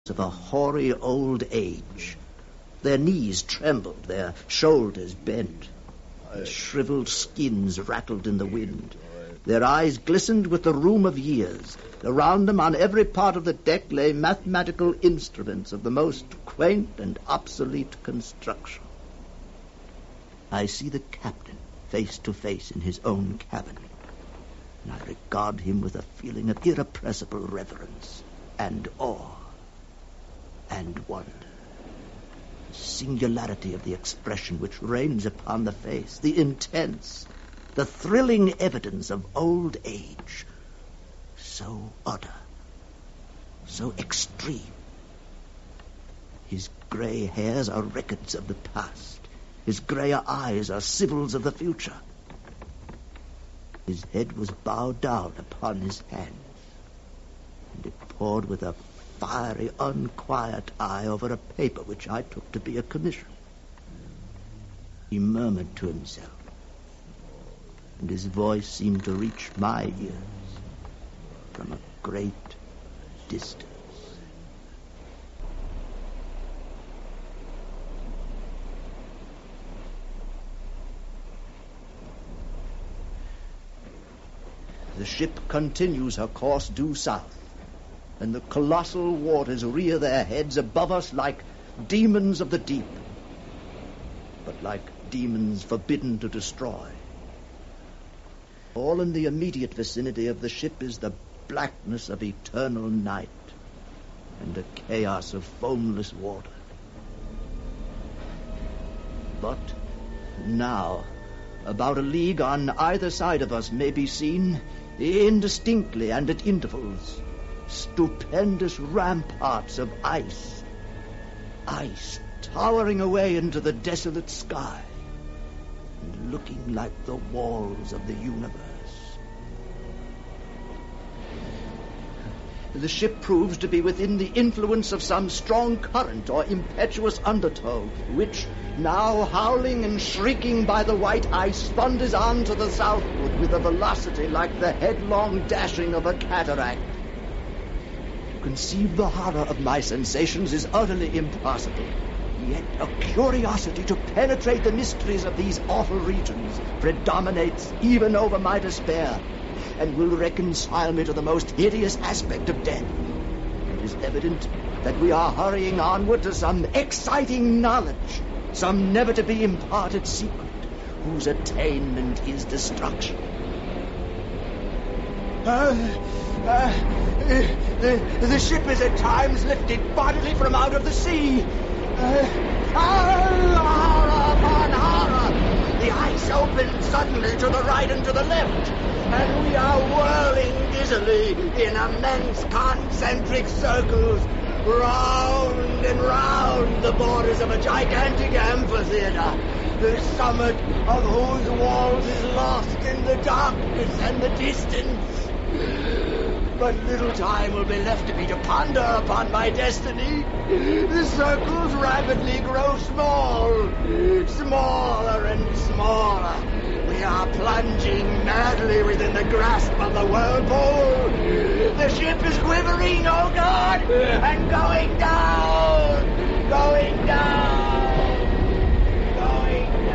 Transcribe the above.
of a hoary old age. Their knees trembled, their shoulders bent. Their shriveled skins rattled in the wind. Their eyes glistened with the rheum of years. Around them, on every part of the deck, lay mathematical instruments of the most quaint and obsolete construction. I see the captain face to face in his own cabin, and I regard him with a feeling of irrepressible reverence and awe and wonder. The singularity of the expression which reigns upon the face, the intense, the thrilling evidence of old age, so utter, so extreme. His gray hairs are records of the past. His grayer eyes are symbols of the future. His head was bowed down upon his hands, and it pored with a fiery, unquiet eye over a paper which I took to be a commission. He murmured to himself, and his voice seemed to reach my ears from a great distance. The ship continues her course due south, and the colossal waters rear their heads above us like demons of the deep, but like demons forbidden to destroy. All in the immediate vicinity of the ship is the blackness of eternal night and a chaos of foamless water. But now, about a league on either side of us may be seen, indistinctly and at intervals, stupendous ramparts of ice towering away into the desolate sky and looking like the walls of the universe. The ship proves to be within the influence of some strong current or impetuous undertow, which, now howling and shrieking by the white ice, thunders on to the southward with a velocity like the headlong dashing of a cataract. To conceive the horror of my sensations is utterly impossible, yet a curiosity to penetrate the mysteries of these awful regions predominates even over my despair, and will reconcile me to the most hideous aspect of death. It is evident that we are hurrying onward to some exciting knowledge, some never-to-be-imparted secret, whose attainment is destruction. The ship is at times lifted bodily from out of the sea. Horror upon horror! The ice opens suddenly to the right and to the left, and we are whirling dizzily in immense concentric circles, round and round the borders of a gigantic amphitheater, the summit of whose walls is lost in the darkness and the distance. But little time will be left to me to ponder upon my destiny. The circles rapidly grow small, smaller and smaller. We are plunging madly within the grasp of the whirlpool. The ship is quivering, oh God, and going down, going down.